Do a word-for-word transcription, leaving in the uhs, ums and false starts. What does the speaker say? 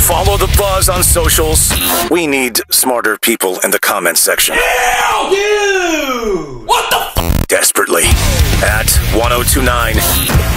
Follow the buzz on socials. We need smarter people in the comments section. Hell you! What the f? Desperately. At one oh two nine